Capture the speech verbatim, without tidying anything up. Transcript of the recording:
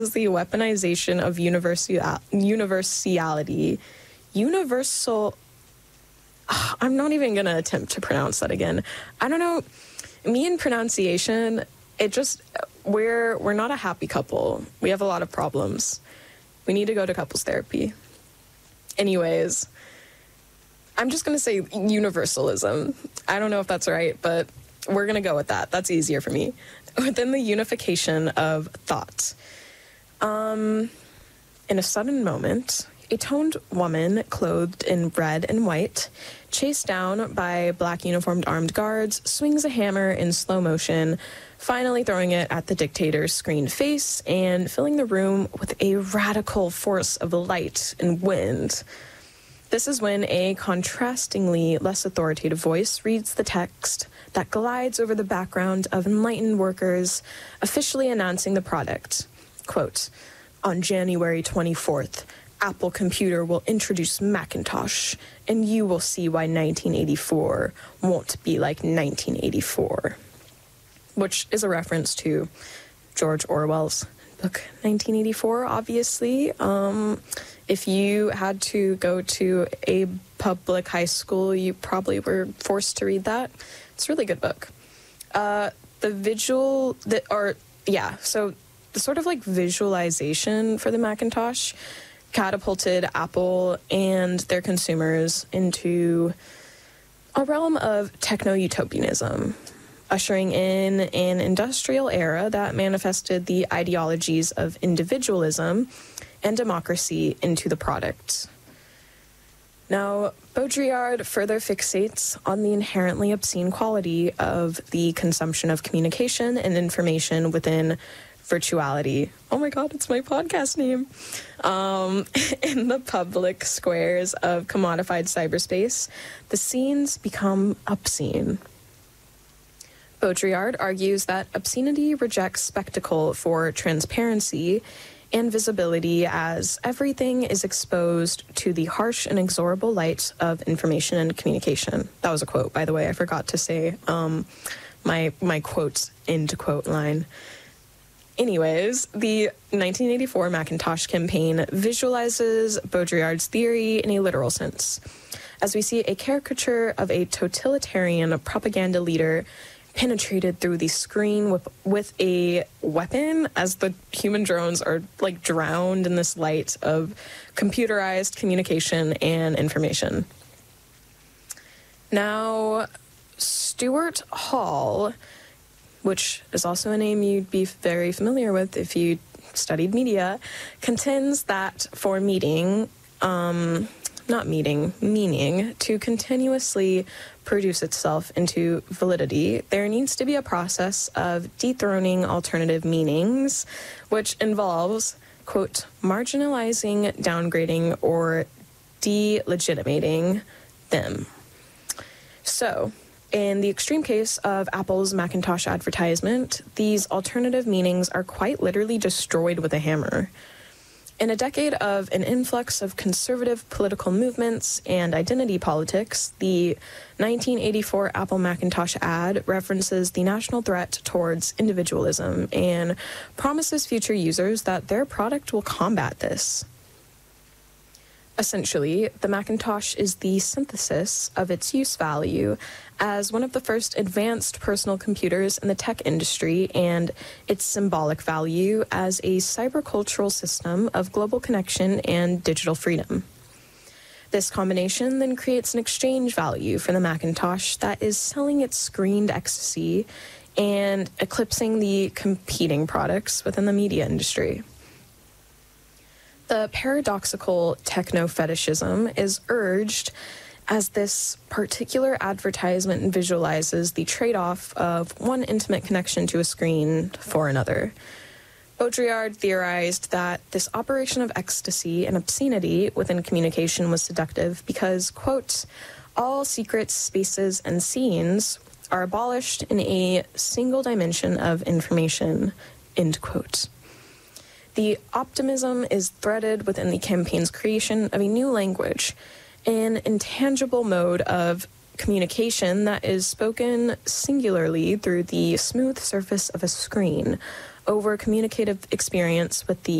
the weaponization of universal universality. Universal... I'm not even going to attempt to pronounce that again. I don't know. Me and pronunciation, it just... We're, we're not a happy couple. We have a lot of problems. We need to go to couples therapy. Anyways, I'm just going to say universalism. I don't know if that's right, but we're going to go with that. That's easier for me. Within the unification of thought. Um, in a sudden moment, a toned woman clothed in red and white, chased down by black uniformed armed guards, swings a hammer in slow motion, finally throwing it at the dictator's screened face and filling the room with a radical force of light and wind. This is when a contrastingly less authoritative voice reads the text that glides over the background of enlightened workers, officially announcing the product. Quote, on January twenty-fourth, Apple Computer will introduce Macintosh, and you will see why nineteen eighty-four won't be like nineteen eighty-four. Which is a reference to George Orwell's book nineteen eighty-four, obviously. Um, if you had to go to a public high school, you probably were forced to read that. It's a really good book. Uh, the visual, the, or, yeah, so the sort of like visualization for the Macintosh catapulted Apple and their consumers into a realm of techno-utopianism, ushering in an industrial era that manifested the ideologies of individualism and democracy into the product. Now, Baudrillard further fixates on the inherently obscene quality of the consumption of communication and information within virtuality. Oh my God, it's my podcast name. Um, in the public squares of commodified cyberspace, the scenes become obscene. Baudrillard argues that obscenity rejects spectacle for transparency and visibility, as everything is exposed to the harsh and inexorable light of information and communication. That was a quote, by the way. I forgot to say um, my my quotes into quote line. Anyways, the nineteen eighty-four Macintosh campaign visualizes Baudrillard's theory in a literal sense, as we see a caricature of a totalitarian propaganda leader penetrated through the screen with, with a weapon, as the human drones are like drowned in this light of computerized communication and information. Now, Stuart Hall, which is also a name you'd be very familiar with if you studied media, contends that for meeting, um, not meeting, meaning to continuously produce itself into validity, there needs to be a process of dethroning alternative meanings, which involves, quote, marginalizing, downgrading, or delegitimating them. So, in the extreme case of Apple's Macintosh advertisement, these alternative meanings are quite literally destroyed with a hammer. In a decade of an influx of conservative political movements and identity politics, the nineteen eighty-four Apple Macintosh ad references the national threat towards individualism and promises future users that their product will combat this. Essentially, the Macintosh is the synthesis of its use value as one of the first advanced personal computers in the tech industry and its symbolic value as a cybercultural system of global connection and digital freedom. This combination then creates an exchange value for the Macintosh that is selling its screened ecstasy and eclipsing the competing products within the media industry. The paradoxical techno-fetishism is urged as this particular advertisement visualizes the trade-off of one intimate connection to a screen for another. Baudrillard theorized that this operation of ecstasy and obscenity within communication was seductive because, quote, all secret spaces and scenes are abolished in a single dimension of information, end quote. The optimism is threaded within the campaign's creation of a new language, an intangible mode of communication that is spoken singularly through the smooth surface of a screen, over communicative experience with the